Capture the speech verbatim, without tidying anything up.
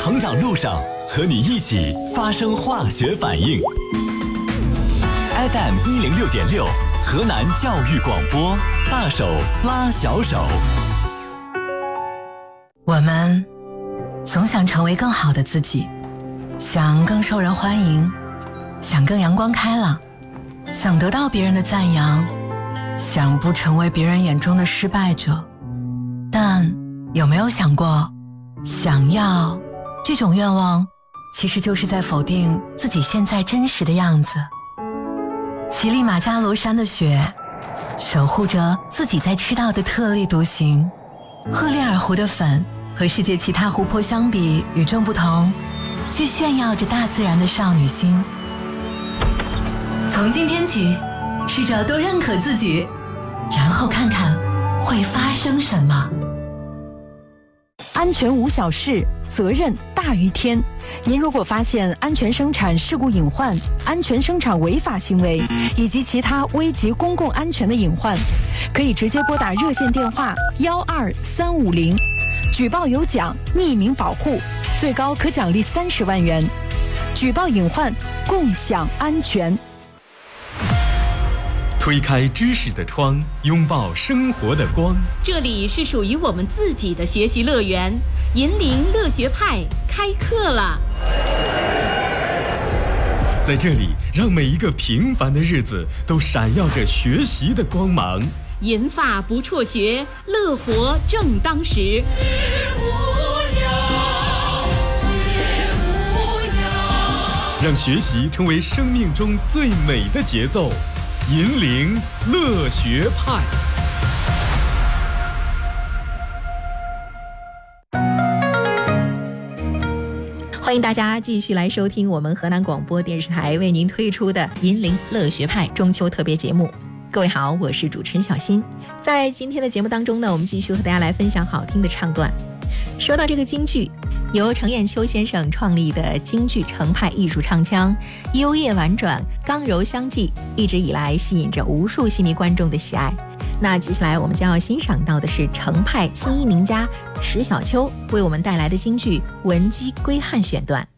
成长路上，和你一起发生化学反应。F M 一零六点六，河南教育广播，大手拉小手。 我们总想成为更好的自己，想更受人欢迎，想更阳光开朗，想得到别人的赞扬，想不成为别人眼中的失败者。但有没有想过，想要这种愿望其实就是在否定自己现在真实的样子。乞力马扎罗山的雪守护着自己在吃到的特立独行，赫列尔湖的粉和世界其他湖泊相比与众不同，却炫耀着大自然的少女心。从今天起，试着多认可自己，然后看看会发生什么。 安全无小事，责任大于天。您如果发现安全生产事故隐患、安全生产违法行为以及其他危及公共安全的隐患，可以直接拨打热线电话幺二三五零，举报有奖，匿名保护，最高可奖励三十万元。举报隐患，共享安全。 推开知识的窗，拥抱生活的光。 这里是属于我们自己的学习乐园，银铃乐学派开课了。 在这里，让每一个平凡的日子都闪耀着学习的光芒。 银发不辍学，乐活正当时。 让学习成为生命中最美的节奏。银铃乐学派。 欢迎大家继续来收听我们河南广播电视台为您推出的银铃乐学派中秋特别节目。各位好，我是主持人小新。在今天的节目当中呢，我们继续和大家来分享好听的唱段。说到这个京剧，由程砚秋先生创立的京剧程派艺术唱腔，优越婉转，刚柔相济，一直以来吸引着无数戏迷观众的喜爱。那接下来我们将要欣赏到的是程派青衣名家石小秋为我们带来的京剧《闻鸡归汉》选段。